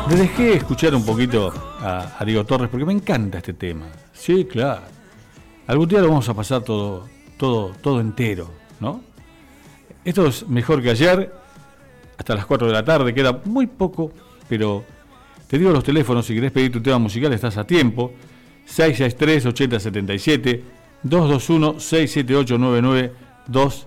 Le dejé escuchar un poquito a Diego Torres porque me encanta este tema. Sí, claro. Algún día lo vamos a pasar todo entero, ¿no? Esto es mejor que ayer, hasta las 4 de la tarde, queda muy poco, pero te digo los teléfonos, si querés pedir tu tema musical estás a tiempo. 663-8077, 221-678-9925.